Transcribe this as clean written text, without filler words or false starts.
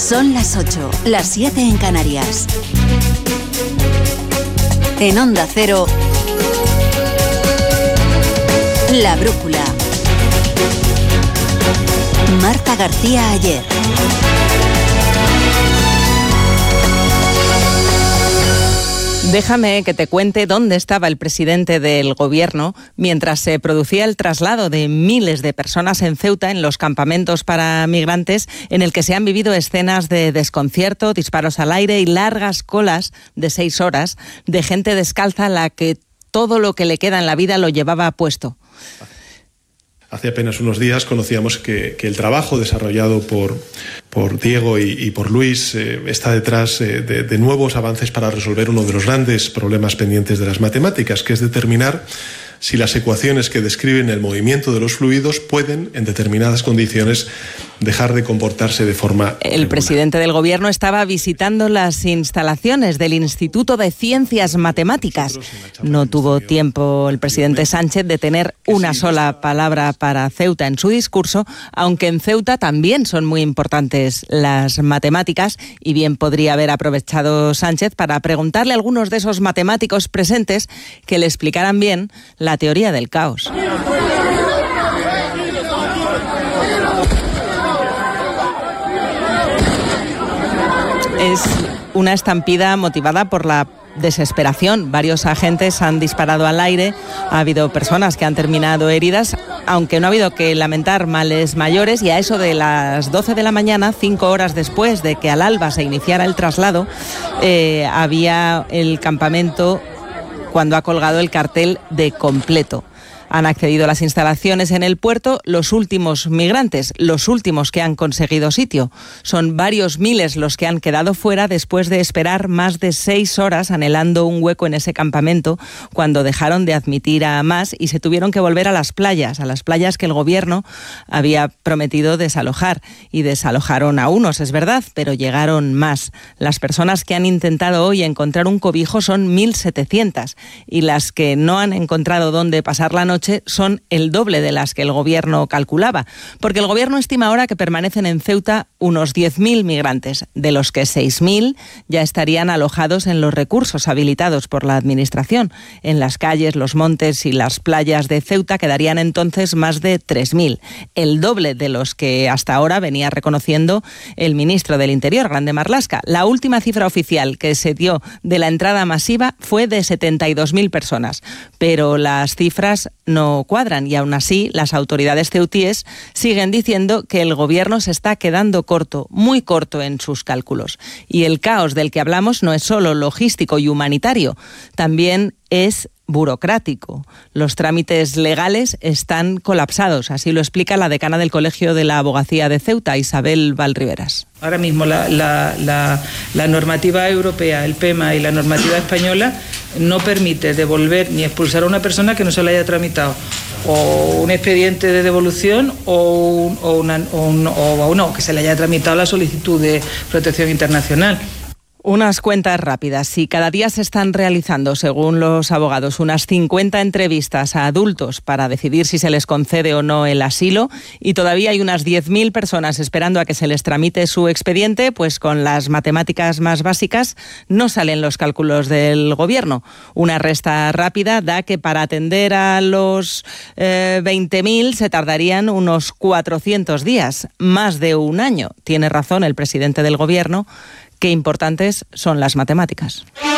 Son las 8, las 7 en Canarias. En Onda Cero, La Brújula. Marta García Ayer. Déjame que te cuente dónde estaba el presidente del Gobierno mientras se producía el traslado de miles de personas en Ceuta, en los campamentos para migrantes, en el que se han vivido escenas de desconcierto, disparos al aire y largas colas de 6 horas de gente descalza a la que todo lo que le queda en la vida lo llevaba puesto. Hace apenas unos días conocíamos que el trabajo desarrollado por Diego y por Luis está detrás de nuevos avances para resolver uno de los grandes problemas pendientes de las matemáticas, que es determinar si las ecuaciones que describen el movimiento de los fluidos pueden, en determinadas condiciones, dejar de comportarse de forma regular. El presidente del Gobierno estaba visitando las instalaciones del Instituto de Ciencias Matemáticas. No tuvo tiempo el presidente Sánchez de tener una sola palabra para Ceuta en su discurso, aunque en Ceuta también son muy importantes las matemáticas y bien podría haber aprovechado Sánchez para preguntarle a algunos de esos matemáticos presentes que le explicaran bien la teoría del caos. Es una estampida motivada por la desesperación. Varios agentes han disparado al aire, ha habido personas que han terminado heridas, aunque no ha habido que lamentar males mayores, y a eso de las 12 de la mañana, 5 horas después de que al alba se iniciara el traslado, había el campamento cuando ha colgado el cartel de completo. Han accedido a las instalaciones en el puerto los últimos migrantes, los últimos que han conseguido sitio. Son varios miles los que han quedado fuera después de esperar más de 6 horas anhelando un hueco en ese campamento cuando dejaron de admitir a más y se tuvieron que volver a las playas que el Gobierno había prometido desalojar. Y desalojaron a unos, es verdad, pero llegaron más. Las personas que han intentado hoy encontrar un cobijo son 1.700 y las que no han encontrado dónde pasar la noche son el doble de las que el Gobierno calculaba, porque el Gobierno estima ahora que permanecen en Ceuta unos 10.000 migrantes, de los que 6.000 ya estarían alojados en los recursos habilitados por la Administración. En las calles, los montes y las playas de Ceuta quedarían entonces más de 3.000, el doble de los que hasta ahora venía reconociendo el ministro del Interior, Grande Marlaska. La última cifra oficial que se dio de la entrada masiva fue de 72.000 personas, pero las cifras no cuadran y aún así las autoridades ceutíes siguen diciendo que el Gobierno se está quedando corto, muy corto en sus cálculos. Y el caos del que hablamos no es solo logístico y humanitario, también es burocrático. Los trámites legales están colapsados, así lo explica la decana del Colegio de la Abogacía de Ceuta, Isabel Valriveras. Ahora mismo la normativa europea, el PEMA y la normativa española no permite devolver ni expulsar a una persona que no se le haya tramitado o un expediente de devolución o que se le haya tramitado la solicitud de protección internacional. Unas cuentas rápidas. Si cada día se están realizando, según los abogados, unas 50 entrevistas a adultos para decidir si se les concede o no el asilo, y todavía hay unas 10.000 personas esperando a que se les tramite su expediente, pues con las matemáticas más básicas no salen los cálculos del Gobierno. Una resta rápida da que para atender a los 20.000 se tardarían unos 400 días, más de un año. Tiene razón el presidente del Gobierno. Qué importantes son las matemáticas.